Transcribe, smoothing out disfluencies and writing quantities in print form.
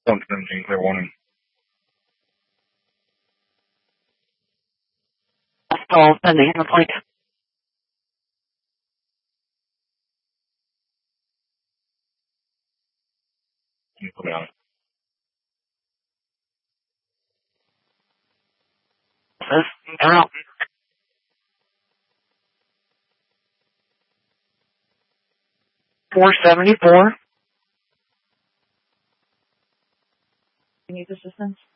117, clear warning. Call pending in the point. You put me on it. They're out. $474. You need assistance?